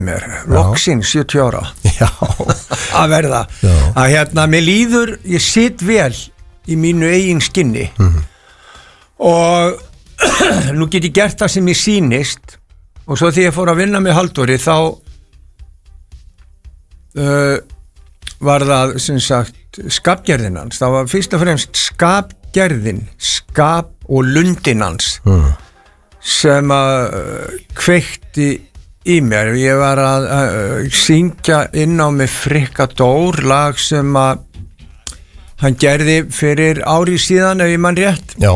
mér, loksin 70 ára Já. að verða að mér líður, ég sit vel í mínu eigin skinni og nú get ég gert það sem ég sýnist og svo þegar ég fór að vinna með Halldóri þá var það sem sagt skapgerðin hans, það var fyrst og fremst skapgerðin, skap og lundin hans sem að kveikti í mér. Ég var að syngja inn á með Frikadór, lag sem að hann gerði fyrir ári síðan ef ég mann rétt. Já.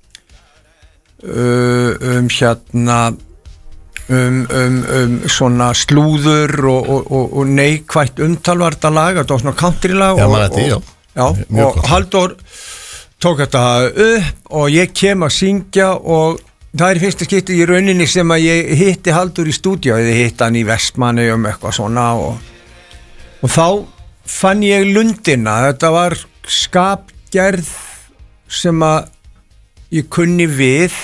Svona slúður og neikvætt umtalvarta lag, þetta var svona countrylag og Halldór tók þetta upp og ég kem að syngja og það er fyrsta skipti í rauninni sem að ég hitti Halldór í stúdíu, ég hitti hann í Vestmanni eitthvað svona og þá fann ég lundina, þetta var skapgerð sem að ég kunni við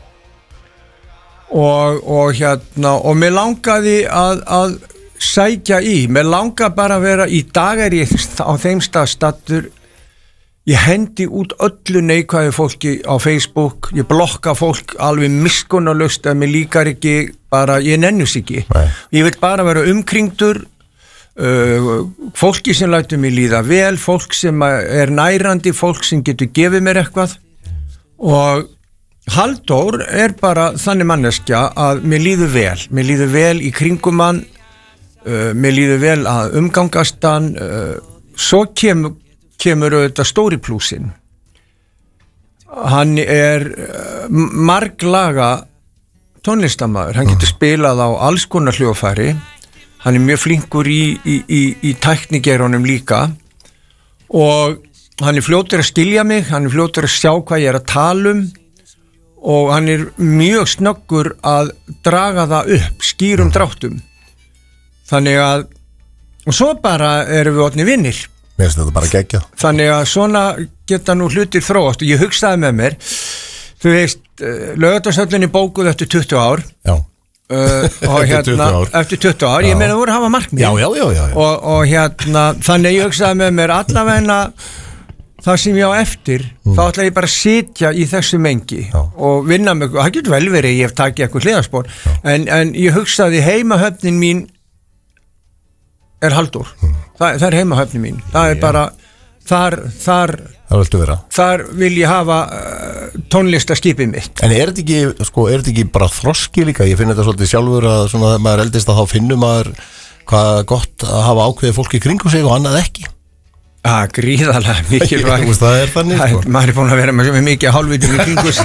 og mér langaði að sækja mér langaði bara að vera, í dag er ég á þeim stað stattur, ég hendi út öllu neikvæðu fólki á Facebook, ég blokka fólk alveg miskunnarlaust að mér líkar ekki, bara ég nennus ekki. Ég vil bara vera umkringdur fólki sem lætur mig líða vel, fólk sem er nærandi, fólk sem getur gefið mér eitthvað og Halldór er bara þannig manneskja að mér líður vel í kringum hann, mér líður vel að umgangast hann, svo kemur auðvitað stóri plúsin. Hann er marglaga tónlistarmaður, hann getur spilað á alls konar hljóðfæri, hann er mjög flinkur í tæknigerunum líka og hann er fljótur að skilja mig, hann er fljótur að sjá hvað ég er að tala og hann er mjög snöggur að draga það upp, skýrum dráttum. Þannig að, og svo bara erum við orðnir vinnir. Mér finnst þetta bara geggjað. Þannig að svona geta nú hlutir þróast og ég hugsaði með mér, þú veist, Laugardalshöllinni bókuð eftir 20 ár. Já. Og eftir 20 ár, ég meina þú voru að hafa markmið. Já. Og þannig ég hugsaði með mér allavegna það sem ég á eftir, þá ætla ég bara að sitja í þessu mengi og vinna með, það getur vel verið, ég hef takið eitthvað hliðarspor, en ég hugsaði heimahöfnin mín er Halldór, það er heimahöfnin mín, það er bara þar vil ég hafa tónlistaskipið mitt. En er þetta ekki bara þroski líka? Ég finn þetta svolítið sjálfur að svona þegar maður eldist að þá finnur maður hvað gott að hafa ákveðið fólki í kringum sig og annað ekki. Gríðarlega mikilvægt. Það er þannig maður er búin að vera með mikið hálfvitum í kringus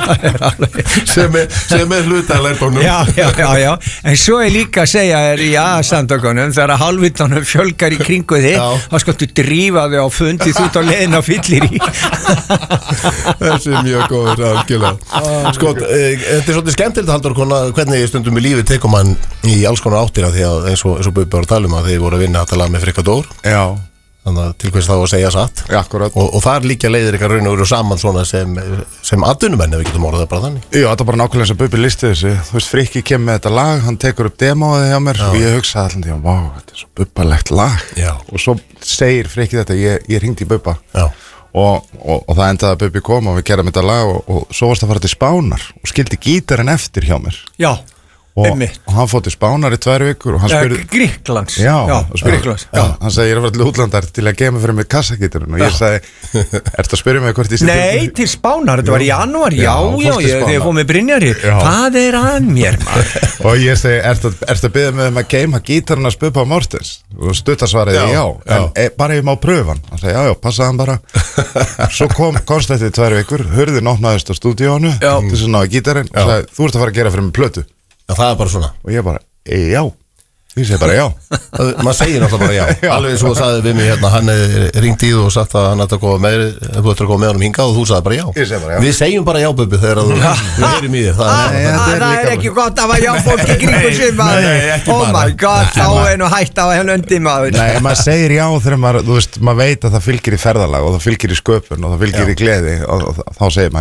sem er hlutalærdónum. Já, en svo er líka að segja í samtökunum þegar hálfvitunum fjölgar í kringu þig þá skottu drífa þig á fundi þú út á leiðin á fyllir í. Þessi er mjög góður algjörlega. Þetta er svolítið skemmtilegt Halldór, hvernig stundum í lífi tekum hann í alls konar áttina því að eins og Bubbi var að tala að þið voru að vinna að tala með Frikadór. Já. Þannig að til hvers þá að segja satt. Og þar líka leiðir ykkar raun og veru saman svona sem atvinnumenn ef við getum orðað bara þannig. Já, þetta er bara nákvæmlega eins og Bubbi listi þessu. Þú veist, Frikki kemur með þetta lag, hann tekur upp demóið hjá mér og ég hugsaði alltaf, vá, þetta er svo bubbalegt lag. Já. Og svo segir Frikki þetta, ég hringdi í Bubba. Já. Og það endaði að Bubbi kom og við gerðum þetta lag og svo varst að fara til Spánar og skildi gítarinn eftir hjá mér. Já. Og hann fór til Spánar í 2 vikur og hann spurði Grikklands. Hann sagði ég er að fara til útlandar til að gefa mig fyrir mig kassagítarinn og ég sagði ertu að spyrja mig hvort ég sé Nei, til Spánar, þetta var í janúar. Já, þegar ég fór með Brynjari. Hvað er að mér maður? Og ég segi ertu að biðja mig að geima gítarinn að Bubba Mortens og stuttasvaraði já en bara ég má pröfa hann. Hann sagði já, passaði hann bara. Svo komst þetta í 2 vikur, hurðin opnaðist á stúdíónu til þess að ná gítarinn og sagði þú ert að fara að gera fyrir mig plötu. Já, það er bara svona. Og ég bara, já. Ég segi bara já. Maður segir náttúrulega bara já. Alveg eins og þú sagði við mig hérna, hann ringt í þú og sagt að hann ætti að koma með honum hingað og þú sagði bara já. Ég segi bara já. Við segjum bara já, Bubbi, þegar við heyrum í þér. Það er ekki gott að hafa já fólk í kringu sig maður. Oh my god, þá er nú hægt á hennu undi maður. Nei, maður segir já þegar maður, þú veist, maður veit að það fylgir í ferðalag og það fylgir í sköpun og það fylgir í gleði og þá segir maður já.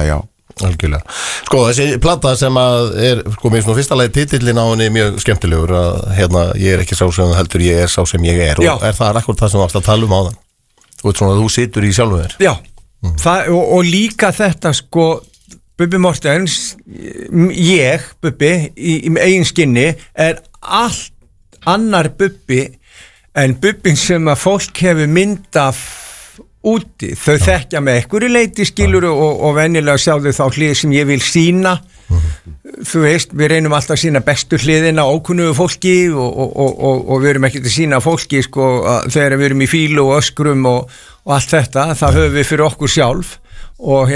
Algjörlega. Sko, þessi plata sem að sko, mér svona fyrsta lagi titillinn á henni mjög skemmtilegur að ég er ekki sá sem heldur, ég er sá sem ég er. Já. Og er það akkur það sem þú varst að tala á þann? Þú veit svona að þú situr í sjálfum þér. Já, og líka þetta sko, Bubbi Mortens, ég, Bubbi, í eigin skinni, er allt annar Bubbi en Bubbin sem að fólk hefur myndað úti, þau þekkja með einhverju leiti skilur og venjulega sjá þau þá hlið sem ég vil sína þú veist, við reynum alltaf að sína bestu hliðina ókunnugu fólki og við erum ekki til að sína fólki sko, þegar við erum í fílu og öskrum og allt þetta, það höfum við fyrir okkur sjálf og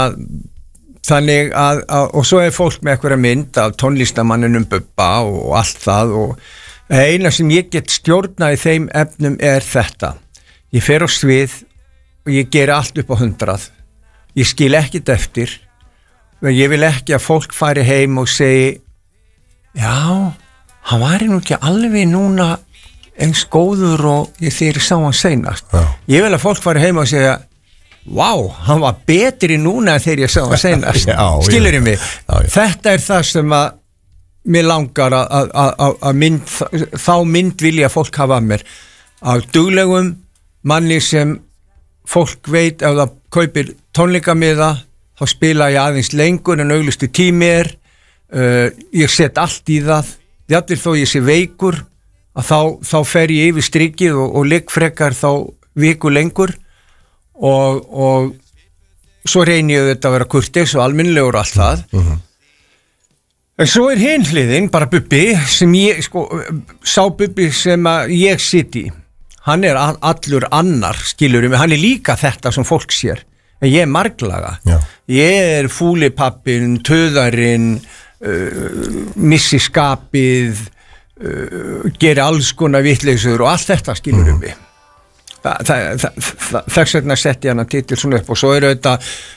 þannig að og svo er fólk með einhverja mynd af tónlistamanninum Bubba og allt það og eina sem ég get stjórnað í þeim efnum er þetta, ég fer á svið og ég geri allt upp á 100 ég skil ekkit eftir og ég vil ekki að fólk fari heim og segi já, hann var nú ekki alveg núna eins góður og þegar ég sá hann seinast ég vil að fólk fari heim og segja vá, hann var betri núna þegar ég sá hann seinast skilur ég mig, þetta er það sem að mér langar að þá mynd vilja fólk hafa að mér af duglegum manni sem fólk veit ef það kaupir tónleikamiða þá spila ég aðeins lengur en auglistu tími ég set allt í það jafnvel þó ég sé veikur að þá fer ég yfir strikið og ligg frekar þá viku lengur og svo reyni ég þetta að vera kurteis og almennilegur og allt það en svo er hinn hliðin bara Bubbi sem ég sko, sá Bubbi sem að ég sitt í hann er allur annar skilur mig, hann er líka þetta sem fólk sér en ég er marglaga ég er fúlipappin, töðarinn missi skapið geri alls konar vitleysur og allt þetta skilur mig þess vegna setti ég hann titil svona upp og svo er þetta